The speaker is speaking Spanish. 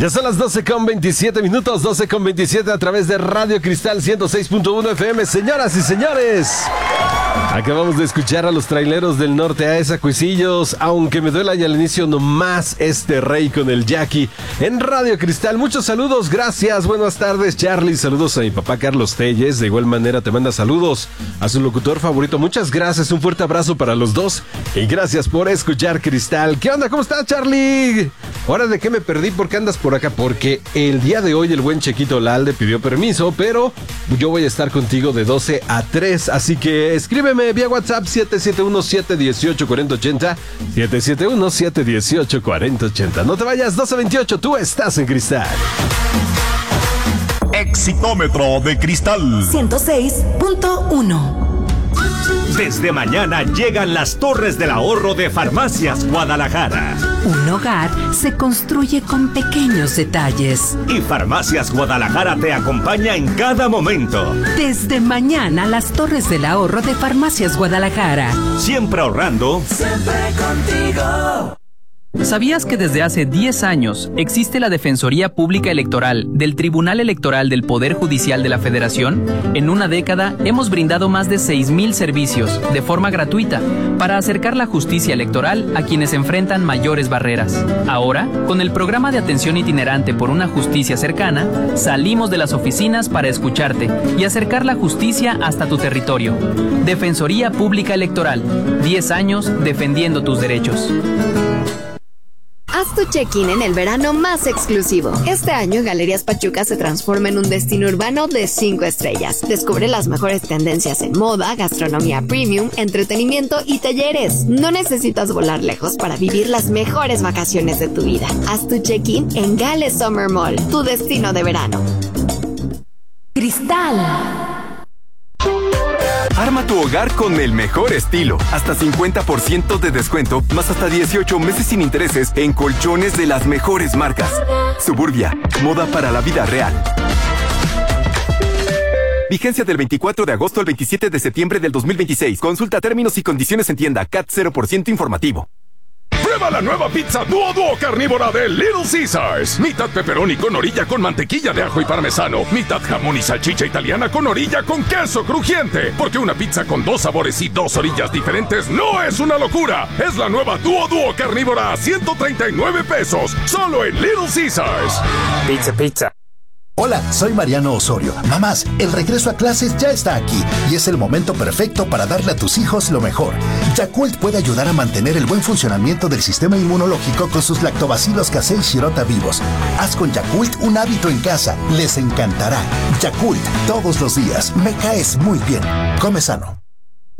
Ya son las 12:27, 12:27 a través de Radio Cristal 106.1 FM. Señoras y señores, acabamos de escuchar a los traileros del norte, a esa Cuisillos, aunque me duela ya al inicio nomás este rey con el Jackie en Radio Cristal. Muchos saludos, gracias, buenas tardes Charlie, saludos a mi papá Carlos Telles, de igual manera te manda saludos a su locutor favorito, muchas gracias, un fuerte abrazo para los dos y gracias por escuchar Cristal. ¿Qué onda? ¿Cómo estás, Charlie? ¿Ahora de qué me perdí? ¿Por qué andas por acá? Porque el día de hoy el buen Chequito Lalde pidió permiso, pero yo voy a estar contigo de 12 a 3, así que escríbeme vía WhatsApp 771-718-4080, 771-718-4080. No te vayas, 12:28, tú estás en Cristal. Exitómetro de Cristal 106.1. Desde mañana llegan las Torres del Ahorro de Farmacias Guadalajara. Un hogar se construye con pequeños detalles. Y Farmacias Guadalajara te acompaña en cada momento. Desde mañana, las Torres del Ahorro de Farmacias Guadalajara. Siempre ahorrando. Siempre contigo. ¿Sabías que desde hace 10 años existe la Defensoría Pública Electoral del Tribunal Electoral del Poder Judicial de la Federación? En una década hemos brindado más de 6,000 servicios de forma gratuita para acercar la justicia electoral a quienes enfrentan mayores barreras. Ahora, con el programa de atención itinerante por una justicia cercana, salimos de las oficinas para escucharte y acercar la justicia hasta tu territorio. Defensoría Pública Electoral, 10 años defendiendo tus derechos. Haz tu check-in en el verano más exclusivo. Este año, Galerías Pachuca se transforma en un destino urbano de 5 estrellas. Descubre las mejores tendencias en moda, gastronomía premium, entretenimiento y talleres. No necesitas volar lejos para vivir las mejores vacaciones de tu vida. Haz tu check-in en Gale Summer Mall, tu destino de verano. Cristal. Arma tu hogar con el mejor estilo. Hasta 50% de descuento, más hasta 18 meses sin intereses en colchones de las mejores marcas. Suburbia, moda para la vida real. Vigencia del 24 de agosto al 27 de septiembre del 2026. Consulta términos y condiciones en tienda. CAT 0% informativo. Prueba la nueva pizza Duo carnívora de Little Caesars. Mitad pepperoni con orilla con mantequilla de ajo y parmesano. Mitad jamón y salchicha italiana con orilla con queso crujiente. Porque una pizza con 2 sabores y 2 orillas diferentes no es una locura. Es la nueva Duo carnívora a 139 pesos. Solo en Little Caesars. Pizza. Hola, soy Mariano Osorio. Mamás, el regreso a clases ya está aquí y es el momento perfecto para darle a tus hijos lo mejor. Yakult puede ayudar a mantener el buen funcionamiento del sistema inmunológico con sus lactobacilos casei shirota vivos. Haz con Yakult un hábito en casa. Les encantará. Yakult, todos los días. Me caes muy bien. Come sano.